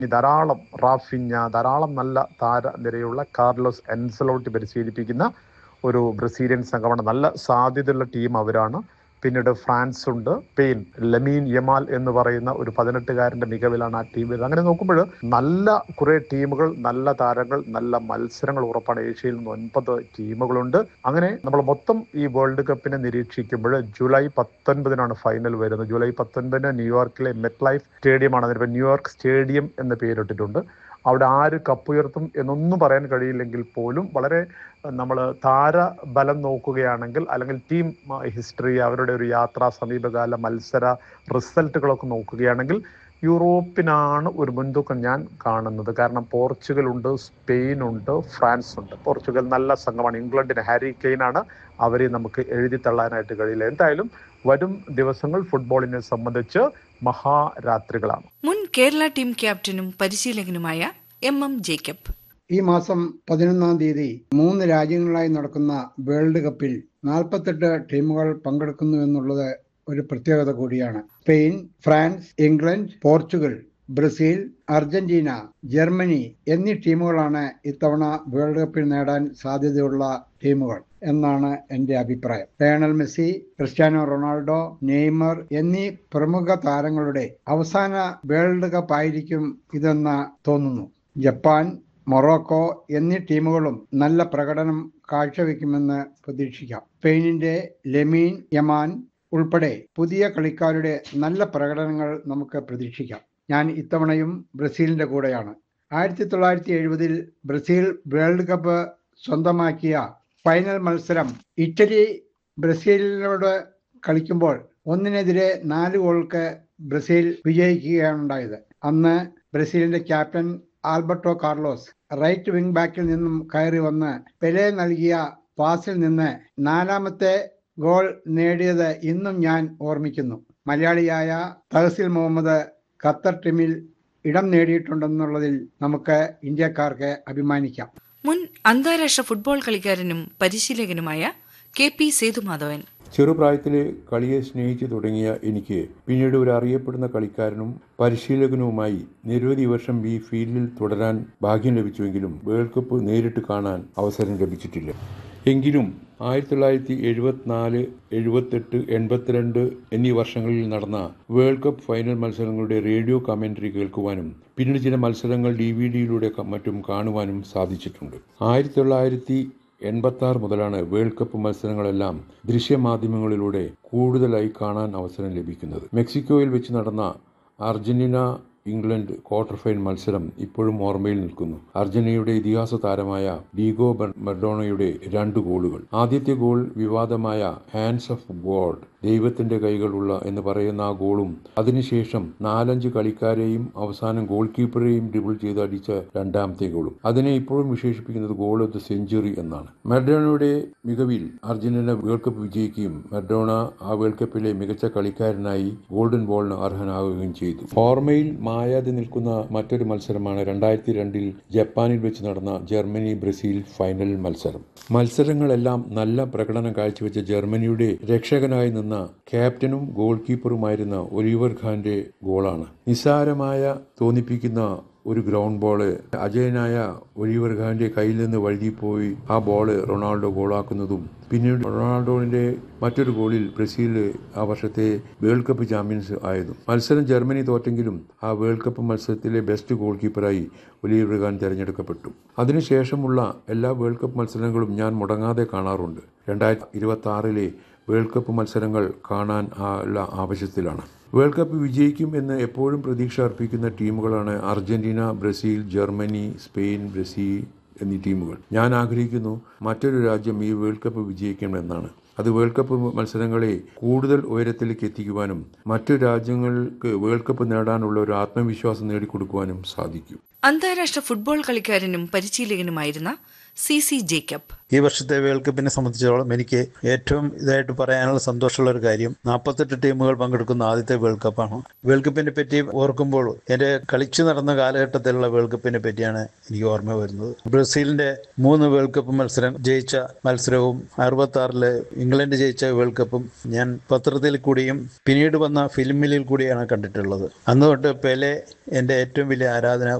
ധാരാളം റാഫിഞ്ഞ, ധാരാളം നല്ല താരനിരയുള്ള കാർലോസ് എൻസലോട്ടി പരിശീലിപ്പിക്കുന്ന ഒരു ബ്രസീലിയൻ സംഘമാണ്. നല്ല സാധ്യതയുള്ള ടീം അവരാണ്. പിന്നീട് ഫ്രാൻസ് ഉണ്ട്, സ്പെയിൻ, ലമീൻ യമാൽ എന്ന് പറയുന്ന ഒരു 18-കാരൻ്റെ മികവിലാണ് ആ ടീം വരുന്നത്. അങ്ങനെ നോക്കുമ്പോൾ നല്ല കുറേ ടീമുകൾ, നല്ല താരങ്ങൾ, നല്ല മത്സരങ്ങൾ ഉറപ്പാണ്. ഏഷ്യയിൽ നിന്ന് 9 ടീമുകളുണ്ട്. അങ്ങനെ നമ്മൾ മൊത്തം ഈ വേൾഡ് കപ്പിനെ നിരീക്ഷിക്കുമ്പോൾ ജൂലൈ 19 ഫൈനൽ വരുന്നത്. ജൂലൈ 19 ന്യൂയോർക്കിലെ മെറ്റ് ലൈഫ് സ്റ്റേഡിയമാണ്. അതിനിപ്പോൾ ന്യൂയോർക്ക് സ്റ്റേഡിയം എന്ന് പേരിട്ടിട്ടുണ്ട്. അവിടെ ആര് കപ്പുയർത്തും എന്നൊന്നും പറയാൻ കഴിയില്ലെങ്കിൽ പോലും വളരെ നമ്മൾ താരബലം നോക്കുകയാണെങ്കിൽ, അല്ലെങ്കിൽ ടീം ഹിസ്റ്ററി, അവരുടെ ഒരു യാത്രാ, സമീപകാല മത്സര റിസൾട്ടുകളൊക്കെ നോക്കുകയാണെങ്കിൽ യൂറോപ്പിനാണ് ഒരു മുൻതൂക്കം ഞാൻ കാണുന്നത്. കാരണം പോർച്ചുഗലുണ്ട്, സ്പെയിനുണ്ട്, ഫ്രാൻസ് ഉണ്ട്. പോർച്ചുഗൽ നല്ല സംഘമാണ്. ഇംഗ്ലണ്ടിന് ഹാരി കെയ്നാണ്. അവരെ നമുക്ക് എഴുതി തള്ളാനായിട്ട് കഴിയില്ല. എന്തായാലും വരും ദിവസങ്ങൾ ഫുട്ബോളിനെ സംബന്ധിച്ച് മഹാരാത്രികളാണ്. മുൻ കേരള ടീം ക്യാപ്റ്റനും പരിശീലകനുമായ എം ജേക്കബ്. ഈ മാസം 11 തീയതി 3 രാജ്യങ്ങളിലായി നടക്കുന്ന വേൾഡ് കപ്പിൽ 48 ടീമുകൾ പങ്കെടുക്കുന്നു എന്നുള്ളത് ഒരു പ്രത്യേകത കൂടിയാണ്. Spain, France, England, Portugal, Brazil, Argentina, Germany എന്നീ ടീമുകളാണ് ഇത്തവണ വേൾഡ് കപ്പിൽ നേടാൻ സാധ്യതയുള്ള ടീമുകൾ എന്നാണ് എൻ്റെ അഭിപ്രായം. Lionel Messi, Cristiano Ronaldo, Neymar എന്നീ പ്രമുഖ താരങ്ങളുടെ അവസാന വേൾഡ് കപ്പ് ആയിരിക്കും ഇതെന്ന് തോന്നുന്നു. ജപ്പാൻ, മൊറോക്കോ എന്നീ ടീമുകളും നല്ല പ്രകടനം കാഴ്ചവെക്കുമെന്ന് പ്രതീക്ഷിക്കാം. സ്പെയിനിന്റെ ലമീൻ യമാൻ ഉൾപ്പെടെ പുതിയ കളിക്കാരുടെ നല്ല പ്രകടനങ്ങൾ നമുക്ക് പ്രതീക്ഷിക്കാം. ഞാൻ ഇത്തവണയും ബ്രസീലിന്റെ കൂടെയാണ്. 1970 ബ്രസീൽ വേൾഡ് കപ്പ് സ്വന്തമാക്കിയ ഫൈനൽ മത്സരം ഇറ്റലി ബ്രസീലിനോട് കളിക്കുമ്പോൾ 1-4 ഗോളുകൾക്ക് ബ്രസീൽ വിജയിക്കുകയാണ് ഉണ്ടായത്. അന്ന് ബ്രസീലിന്റെ captain Alberto Carlos right wing ബാക്കിൽ നിന്നും കയറി വന്ന് പെലെ നൽകിയ പാസിൽ നിന്ന് 4ാമത്തെ ഗോൾ നേടിയത് ഇന്നും ഞാൻ ഓർമ്മിക്കുന്നു. മലയാളിയായ തഹസിൽ മുഹമ്മദ് ഖത്തർ ടീമിൽ ഇടം നേടിയിട്ടുണ്ടെന്നുള്ളതിൽ നമുക്ക് ഇന്ത്യക്കാർക്ക് അഭിമാനിക്കാം. മുൻ അന്താരാഷ്ട്ര ഫുട്ബോൾ കളിക്കാരനും പരിശീലകനുമായ KP സേതുമാധവൻ. ചെറുപ്രായത്തിലെ കളിയെ സ്നേഹിച്ചു തുടങ്ങിയ എനിക്ക് പിന്നീട് ഒരു അറിയപ്പെടുന്ന കളിക്കാരനും പരിശീലകനുമായി നിരവധി വർഷം ഈ ഫീൽഡിൽ തുടരാൻ ഭാഗ്യം ലഭിച്ചുവെങ്കിലും വേൾഡ് കപ്പ് നേരിട്ട് കാണാൻ അവസരം ലഭിച്ചിട്ടില്ല. എങ്കിലും 1974, 78, 82 എന്നീ വർഷങ്ങളിൽ നടന്ന വേൾഡ് കപ്പ് ഫൈനൽ മത്സരങ്ങളുടെ റേഡിയോ കമന്ററി കേൾക്കുവാനും പിന്നീട് ചില മത്സരങ്ങൾ DVD മറ്റും കാണുവാനും സാധിച്ചിട്ടുണ്ട്. 1986 മുതലാണ് വേൾഡ് കപ്പ് മത്സരങ്ങളെല്ലാം ദൃശ്യമാധ്യമങ്ങളിലൂടെ കൂടുതലായി കാണാൻ അവസരം ലഭിക്കുന്നത്. മെക്സിക്കോയിൽ വെച്ച് നടന്ന അർജന്റീന ഇംഗ്ലണ്ട് ക്വാർട്ടർ ഫൈനൽ മത്സരം ഇപ്പോഴും ഓർമ്മയിൽ നിൽക്കുന്നു. അർജന്റീനയുടെ ഇതിഹാസ താരമായ ഡീഗോ മറഡോണയുടെ 2 ഗോളുകൾ. ആദ്യത്തെ ഗോൾ വിവാദമായ ഹാൻഡ്സ് ഓഫ് ഗോഡ്, ദൈവത്തിന്റെ കൈകളുള്ള എന്ന് പറയുന്ന ആ ഗോളും അതിനുശേഷം 4-5 കളിക്കാരെയും അവസാനം ഗോൾ കീപ്പറെയും ഡ്രിബിൾ ചെയ്ത് അടിച്ച 2ാമത്തെ ഗോളും. അതിനെ ഇപ്പോഴും വിശേഷിപ്പിക്കുന്നത് ഗോൾ ഓഫ് ദ സെഞ്ചുറി എന്നാണ്. മറഡോണയുടെ മികവിൽ അർജന്റീന വേൾഡ് കപ്പ് വിജയിക്കുകയും മറഡോണ ആ വേൾഡ് കപ്പിലെ മികച്ച കളിക്കാരനായി ഗോൾഡൻ ബോളിന് അർഹനാവുകയും ചെയ്തു. ഓർമ്മയിൽ മായാതെ നിൽക്കുന്ന മറ്റൊരു മത്സരമാണ് 2002 ജപ്പാനിൽ വെച്ച് നടന്ന ജർമ്മനി ബ്രസീൽ ഫൈനൽ മത്സരം. മത്സരങ്ങളെല്ലാം നല്ല പ്രകടനം കാഴ്ചവെച്ച ജർമ്മനിയുടെ രക്ഷകനായി നിന്ന ക്യാപ്റ്റനും ഗോൾ കീപ്പറുമായിരുന്ന ഒലിവർ ഖാന്റെ ഗോളാണ്. നിസ്സാരമായ തോന്നിപ്പിക്കുന്ന ഒരു ഗ്രൗണ്ട് ബോള് അജയനായ ഒലിവർ ഖാന്റെ കയ്യിൽ നിന്ന് വഴുതിപ്പോയി ആ ബോള് റൊണാൾഡോ ഗോളാക്കുന്നതും പിന്നീട് റൊണാൾഡോയുടെ മറ്റൊരു ഗോളിൽ ബ്രസീൽ ആ വർഷത്തെ വേൾഡ് കപ്പ് ചാമ്പ്യൻസ് ആയതും. മത്സരം ജർമ്മനി തോറ്റെങ്കിലും ആ വേൾഡ് കപ്പ് മത്സരത്തിലെ ബെസ്റ്റ് ഗോൾ കീപ്പറായി ഒലിവർ ഖാൻ തിരഞ്ഞെടുക്കപ്പെട്ടു. അതിനുശേഷമുള്ള എല്ലാ വേൾഡ് കപ്പ് മത്സരങ്ങളും ഞാൻ മുടങ്ങാതെ കാണാറുണ്ട്. 2026 വേൾഡ് കപ്പ് മത്സരങ്ങൾ കാണാൻ ഉള്ള ആവശ്യത്തിലാണ്. വേൾഡ് കപ്പ് വിജയിക്കും എന്ന് എപ്പോഴും പ്രതീക്ഷ അർപ്പിക്കുന്ന ടീമുകളാണ് Argentina, Brazil, Germany, Spain, Brazil എന്നീ ടീമുകൾ. ഞാൻ ആഗ്രഹിക്കുന്നു മറ്റൊരു രാജ്യം ഈ വേൾഡ് കപ്പ് വിജയിക്കണമെന്നാണ്. അത് വേൾഡ് കപ്പ് മത്സരങ്ങളെ കൂടുതൽ ഉയരത്തിലേക്ക് എത്തിക്കുവാനും മറ്റു രാജ്യങ്ങൾക്ക് വേൾഡ് കപ്പ് നേടാനുള്ള ഒരു ആത്മവിശ്വാസം നേടിക്കൊടുക്കുവാനും സാധിക്കും. അന്താരാഷ്ട്ര ഫുട്ബോൾ കളിക്കാരനും പരിശീലകനുമായിരുന്ന CC ജേക്കബ്. ഈ വർഷത്തെ വേൾഡ് കപ്പിനെ സംബന്ധിച്ചിടത്തോളം എനിക്ക് ഏറ്റവും ഇതായിട്ട് പറയാനുള്ള സന്തോഷമുള്ള ഒരു കാര്യം 48 ടീമുകൾ പങ്കെടുക്കുന്ന ആദ്യത്തെ വേൾഡ് കപ്പാണ്. വേൾഡ് കപ്പിനെ പറ്റി ഓർക്കുമ്പോൾ എൻ്റെ കളിച്ചു നടന്ന കാലഘട്ടത്തിലുള്ള വേൾഡ് കപ്പിനെ പറ്റിയാണ് എനിക്ക് ഓർമ്മ വരുന്നത്. ബ്രസീലിന്റെ 3 വേൾഡ് കപ്പ് മത്സരം ജയിച്ച മത്സരവും 66 ഇംഗ്ലണ്ട് ജയിച്ച വേൾഡ് കപ്പും ഞാൻ പത്രത്തിൽ കൂടിയും പിന്നീട് വന്ന ഫിലിമിൽ കൂടിയാണ് കണ്ടിട്ടുള്ളത്. അന്ന് തൊട്ട് പെലെ എൻ്റെ ഏറ്റവും വലിയ ആരാധന